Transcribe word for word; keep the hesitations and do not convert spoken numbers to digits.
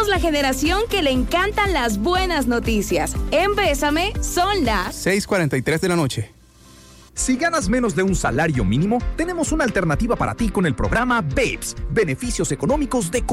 la generación que le encantan las buenas noticias. En Bésame son las seis cuarenta y tres de la noche. Si ganas menos de un salario mínimo, tenemos una alternativa para ti con el programa B A B E S, Beneficios Económicos de